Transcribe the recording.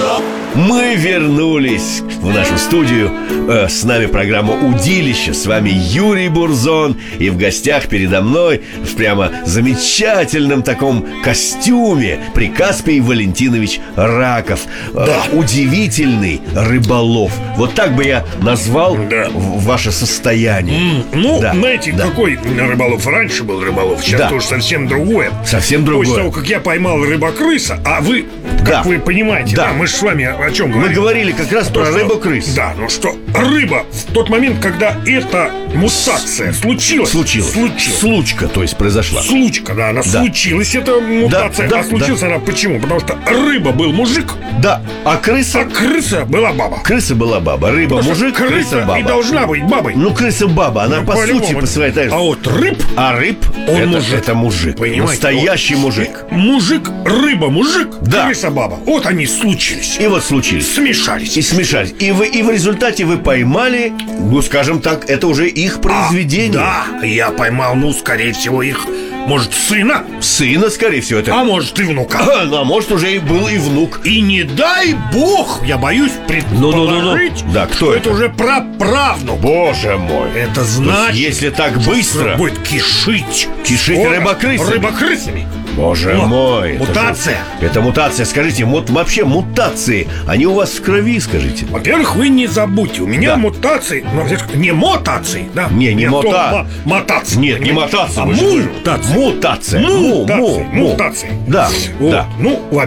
Мы вернулись в нашу студию. С нами программа «Удилище». С вами Юрий Бурзон. И в гостях передо мной в прямо замечательном таком костюме Прикаспий Валентинович Раков. Удивительный рыболов. Вот так бы я назвал ваше состояние. Знаете, какой рыболов? Раньше был рыболов, сейчас тоже совсем другое. Совсем другое. После того, как я поймал рыба-крыса, а вы, как вы понимаете, мы же с вами о чем говорим? Мы говорили как раз про рыбу-крыс. Да, ну что, рыба в тот момент, когда эта мутация случилась. Случка, то есть произошла. Случка, да, она случилась, эта мутация. А случилась она почему? Потому что рыба был мужик. Да, а крыса была баба. Крыса была баба, рыба мужик, крыса баба. И должна быть бабой. Ну, крыса баба, она по сути по своей. А вот рыб, это мужик. Понимаете? Настоящий мужик. Мужик, рыба, мужик, да. Крыса, баба. Вот они случились. И вот случились. Смешались. И в результате вы поймали, ну, скажем так, это уже их произведение. Да, я поймал, скорее всего, их, может, сына. Сына, скорее всего, это. А может, и внука. А может, уже и был и внук. И не дай бог, я боюсь предположить, кто это уже праправнук. Боже мой. Это значит, если так быстро будет кишить рыбокрысами. Боже мой. Мутация. Это мутация. Скажите, вообще мутации, они у вас в крови, скажите? Во-первых, вы не забудьте, у меня мутации, не мотации, да? Не мотация. Нет, не мотация. А мутация. Мутация. Мутация. Да. Ну,